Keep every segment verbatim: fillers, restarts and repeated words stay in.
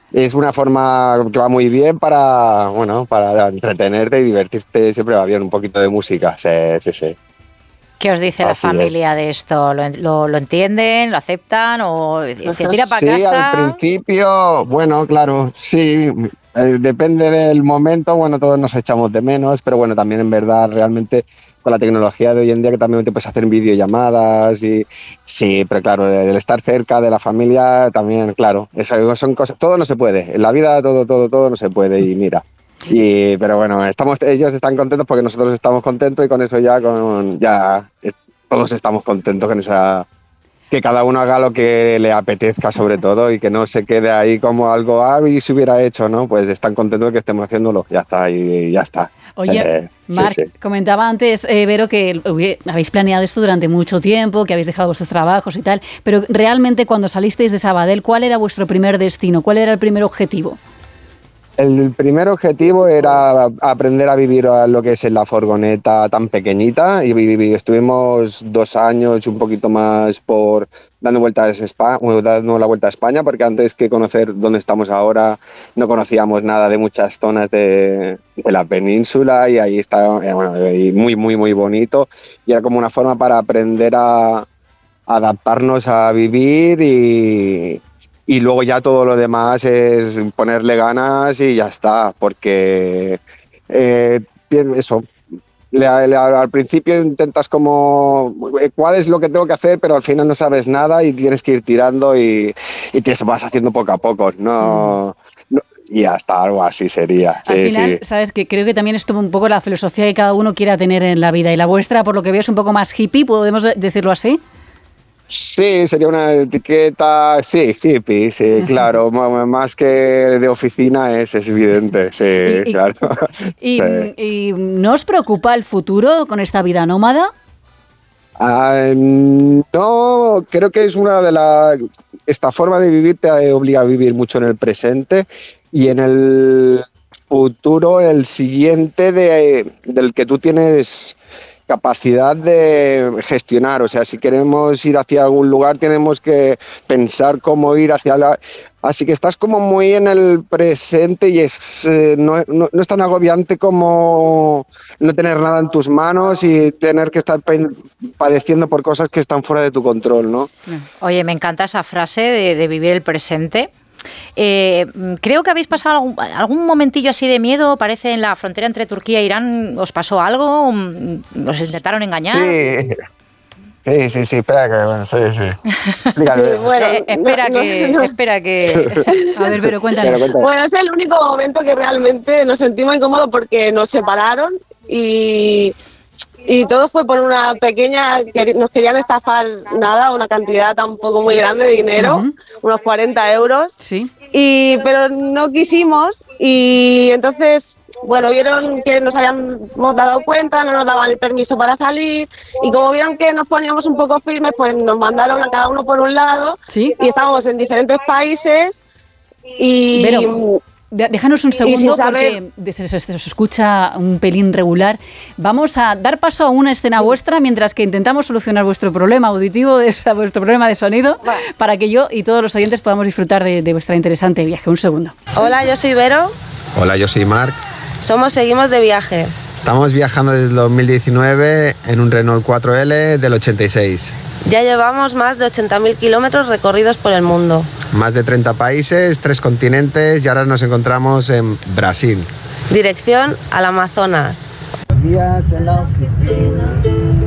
es una forma que va muy bien para, bueno, para entretenerte y divertirte, siempre va bien un poquito de música, sí, sí, sí. ¿Qué os dice la Así familia es. de esto? ¿Lo, lo, lo entienden? ¿Lo aceptan? ¿O se tira para Sí, casa? al principio, bueno, claro, sí, eh, depende del momento, bueno, todos nos echamos de menos, pero bueno, también en verdad, realmente, con la tecnología de hoy en día que también te puedes hacer videollamadas y sí, pero claro, el estar cerca de la familia también, claro, eso son cosas, todo no se puede, en la vida todo, todo, todo no se puede y mira. Y, pero bueno, estamos, ellos están contentos porque nosotros estamos contentos y con eso ya, con, ya eh, todos estamos contentos con esa, que cada uno haga lo que le apetezca sobre todo y que no se quede ahí como algo, ah, y si hubiera hecho, ¿no? Pues están contentos de que estemos haciéndolo, ya está, y ya está. Oye, Eh, Marc, sí, sí. comentaba antes, eh, Vero, que habéis planeado esto durante mucho tiempo, que habéis dejado vuestros trabajos y tal, pero realmente cuando salisteis de Sabadell, ¿cuál era vuestro primer destino? ¿Cuál era el primer objetivo? El primer objetivo era aprender a vivir lo que es en la furgoneta tan pequeñita y, y, y estuvimos dos años y un poquito más por dando vueltas a España, dando la vuelta a España, porque antes que conocer dónde estamos ahora no conocíamos nada de muchas zonas de, de la península y ahí está, bueno, muy muy muy bonito y era como una forma para aprender a adaptarnos a vivir y Y luego ya todo lo demás es ponerle ganas y ya está, porque eh, eso, le, le, al principio intentas como, ¿cuál es lo que tengo que hacer? Pero al final no sabes nada y tienes que ir tirando y, y te vas haciendo poco a poco, no... Mm. no y hasta algo así sería. Al sí, final, sí. sabes que creo que también es un poco la filosofía que cada uno quiera tener en la vida y la vuestra, por lo que veo, es un poco más hippie, ¿podemos decirlo así? Sí, sería una etiqueta, sí, hippie, sí, claro, más que de oficina es, es evidente, sí, y, claro. Y, sí. ¿Y no os preocupa el futuro con esta vida nómada? Uh, no, creo que es una de las... Esta forma de vivir te obliga a vivir mucho en el presente y en el futuro, el siguiente de, del que tú tienes capacidad de gestionar, o sea, si queremos ir hacia algún lugar tenemos que pensar cómo ir hacia la... Así que estás como muy en el presente y es eh, no, no, no es tan agobiante como no tener nada en tus manos y tener que estar padeciendo por cosas que están fuera de tu control, ¿no? Oye, me encanta esa frase de, de vivir el presente. Eh, creo que habéis pasado algún, algún momentillo así de miedo, parece en la frontera entre Turquía e Irán, ¿os pasó algo? ¿Os intentaron engañar? Sí, sí, sí, sí espera que, bueno, sí, sí. bueno, eh, espera, no, que, no. espera que... A ver, pero cuéntanos. Pero cuéntanos. Bueno, es el único momento que realmente nos sentimos incómodos porque nos separaron y... Y todo fue por una pequeña, que nos querían estafar nada, una cantidad tampoco muy grande de dinero, uh-huh. unos cuarenta euros. Sí. Y, pero no quisimos y entonces, bueno, vieron que nos habíamos dado cuenta, no nos daban el permiso para salir y como vieron que nos poníamos un poco firmes, pues nos mandaron a cada uno por un lado. ¿Sí? Y estábamos en diferentes países y... Pero... Déjanos un segundo porque se, se, se os escucha un pelín regular. Vamos a dar paso a una escena vuestra mientras que intentamos solucionar vuestro problema auditivo, de esa, vuestro problema de sonido, bueno. para que yo y todos los oyentes podamos disfrutar de, de vuestra interesante viaje. Un segundo. Hola, yo soy Vero. Hola, yo soy Marc. Somos Seguimos de Viaje. Estamos viajando desde el dos mil diecinueve en un Renault cuatro L del ochenta y seis. Ya llevamos más de ochenta mil kilómetros recorridos por el mundo. Más de treinta países, tres continentes y ahora nos encontramos en Brasil. Dirección al Amazonas. Días en la oficina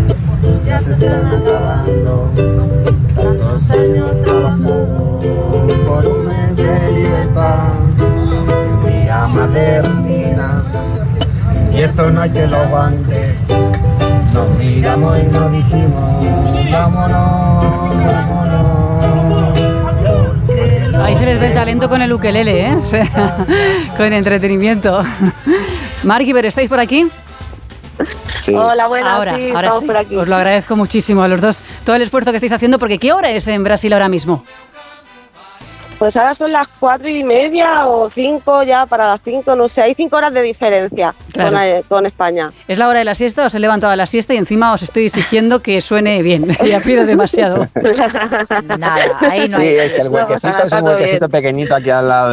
ya se están acabando. Tantos años trabajando por un mes de libertad. Un día más de rutina y esto no hay que lo aguante. Nos miramos y nos dijimos, vámonos, vámonos. Ahí se les ve el talento con el ukelele, ¿eh? O sea, con entretenimiento. Marc y Vero, ¿estáis por aquí? Sí. Hola, buenas, ahora, sí, ahora sí. por aquí. Os lo agradezco muchísimo a los dos todo el esfuerzo que estáis haciendo, porque ¿qué hora es en Brasil ahora mismo? Pues ahora son las cuatro y media o cinco ya para las cinco, no sé, hay cinco horas de diferencia claro. con, con España. Es la hora de la siesta, os he levantado a la siesta y encima os estoy exigiendo que suene bien. Ya pido demasiado. Nada, ahí no sí, hay. es que el huequecito es un huequecito pequeñito aquí al lado.